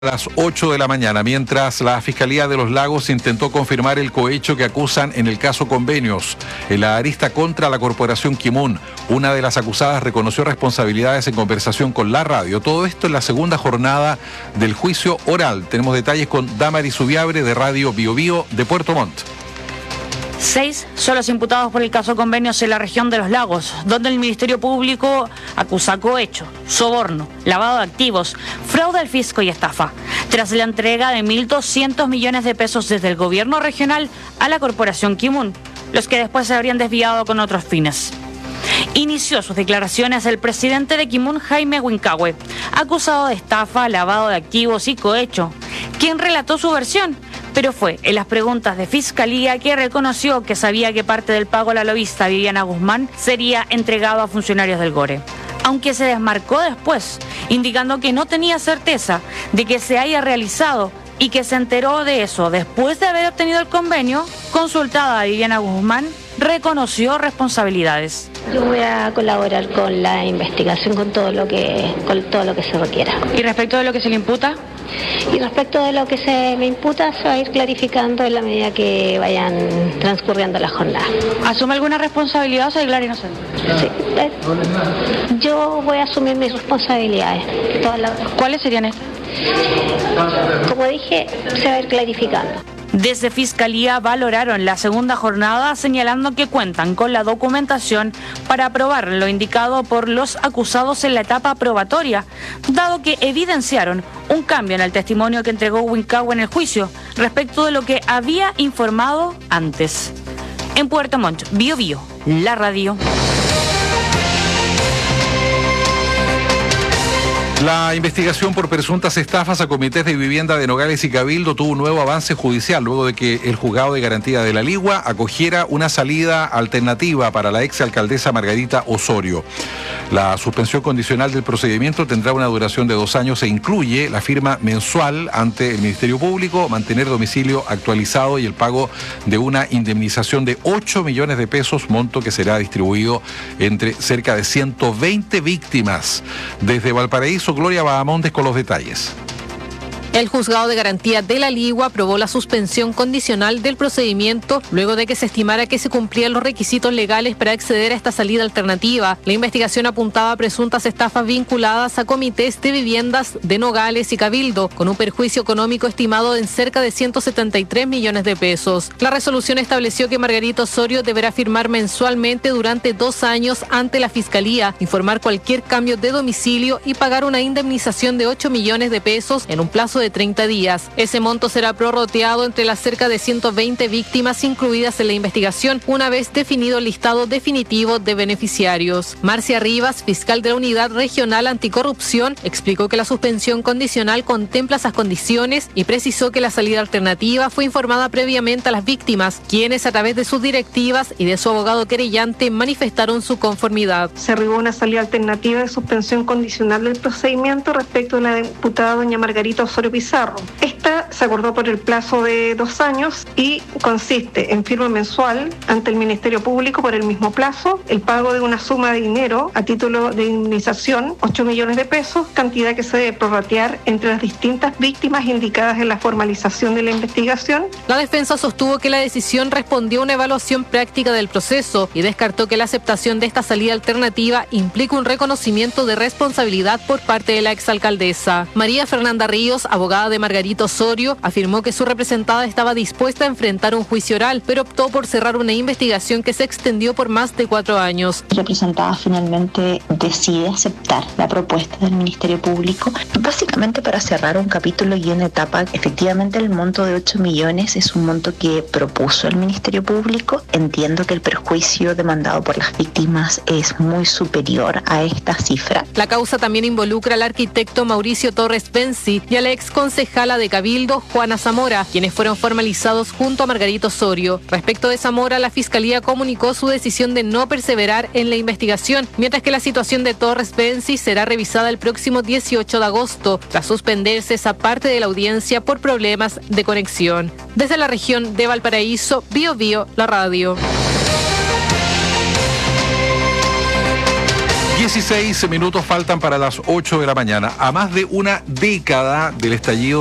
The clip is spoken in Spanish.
A las 8 de la mañana, mientras la Fiscalía de los Lagos intentó confirmar el cohecho que acusan en el caso Convenios, en la arista contra la Corporación Kimun, una de las acusadas reconoció responsabilidades en conversación con la radio. Todo esto en la segunda jornada del juicio oral. Tenemos detalles con Damaris Ubiabre de Radio Bio Bio de Puerto Montt. 6 son los imputados por el caso Convenios en la región de los Lagos, donde el Ministerio Público acusa cohecho, soborno, lavado de activos, fraude al fisco y estafa, tras la entrega de 1.200 millones de pesos desde el gobierno regional a la Corporación Kimun, los que después se habrían desviado con otros fines. Inició sus declaraciones el presidente de Kimun, Jaime Huincahue, acusado de estafa, lavado de activos y cohecho, quien relató su versión, pero fue en las preguntas de Fiscalía que reconoció que sabía que parte del pago a la lobista Viviana Guzmán sería entregado a funcionarios del GORE, aunque se desmarcó después, indicando que no tenía certeza de que se haya realizado y que se enteró de eso después de haber obtenido el convenio. Consultada a Viviana Guzmán, reconoció responsabilidades. Yo voy a colaborar con la investigación con todo lo que se requiera. ¿Y respecto de lo que se le imputa? Y respecto de lo que se me imputa, se va a ir clarificando en la medida que vayan transcurriendo las jornadas. ¿Asume alguna responsabilidad o se declara inocente? Sí. Yo voy a asumir mis responsabilidades. ¿Cuáles serían estas? Como dije, se va a ir clarificando. Desde Fiscalía valoraron la segunda jornada, señalando que cuentan con la documentación para aprobar lo indicado por los acusados en la etapa probatoria, dado que evidenciaron un cambio en el testimonio que entregó Huincahue en el juicio respecto de lo que había informado antes. En Puerto Montt, Bio Bio, la radio. La investigación por presuntas estafas a comités de vivienda de Nogales y Cabildo tuvo un nuevo avance judicial luego de que el Juzgado de Garantía de la Ligua acogiera una salida alternativa para la exalcaldesa Margarita Osorio. La suspensión condicional del procedimiento tendrá una duración de 2 años e incluye la firma mensual ante el Ministerio Público, mantener domicilio actualizado y el pago de una indemnización de 8 millones de pesos, monto que será distribuido entre cerca de 120 víctimas. Desde Valparaíso, Gloria Bahamondes con los detalles. El Juzgado de Garantía de la Ligua aprobó la suspensión condicional del procedimiento luego de que se estimara que se cumplían los requisitos legales para acceder a esta salida alternativa. La investigación apuntaba a presuntas estafas vinculadas a comités de viviendas de Nogales y Cabildo, con un perjuicio económico estimado en cerca de 173 millones de pesos. La resolución estableció que Margarita Osorio deberá firmar mensualmente durante 2 años ante la Fiscalía, informar cualquier cambio de domicilio y pagar una indemnización de 8 millones de pesos en un plazo de 30 días. Ese monto será prorrateado entre las cerca de 120 víctimas incluidas en la investigación, una vez definido el listado definitivo de beneficiarios. Marcia Rivas, fiscal de la Unidad Regional Anticorrupción, explicó que la suspensión condicional contempla esas condiciones y precisó que la salida alternativa fue informada previamente a las víctimas, quienes a través de sus directivas y de su abogado querellante manifestaron su conformidad. Se arribó una salida alternativa de suspensión condicional del procedimiento respecto de la diputada doña Margarita Osorio Pizarro. Esta se acordó por el plazo de 2 años y consiste en firma mensual ante el Ministerio Público por el mismo plazo, el pago de una suma de dinero a título de indemnización, 8 millones de pesos, cantidad que se debe prorratear entre las distintas víctimas indicadas en la formalización de la investigación. La defensa sostuvo que la decisión respondió a una evaluación práctica del proceso y descartó que la aceptación de esta salida alternativa implica un reconocimiento de responsabilidad por parte de la exalcaldesa. María Fernanda Ríos, abogada de Margarita Osorio, afirmó que su representada estaba dispuesta a enfrentar un juicio oral, pero optó por cerrar una investigación que se extendió por más de 4 años. La representada finalmente decide aceptar la propuesta del Ministerio Público, básicamente para cerrar un capítulo y una etapa. Efectivamente, el monto de 8 millones es un monto que propuso el Ministerio Público. Entiendo que el perjuicio demandado por las víctimas es muy superior a esta cifra. La causa también involucra al arquitecto Mauricio Torres Benzi y a la ex concejala de Cabildo, Juana Zamora, quienes fueron formalizados junto a Margarita Osorio. Respecto de Zamora, la Fiscalía comunicó su decisión de no perseverar en la investigación, mientras que la situación de Torres Benzi será revisada el próximo 18 de agosto, tras suspenderse esa parte de la audiencia por problemas de conexión. Desde la región de Valparaíso, Bio Bio, la radio. 16 minutos faltan para las 8 de la mañana. A más de una década del estallido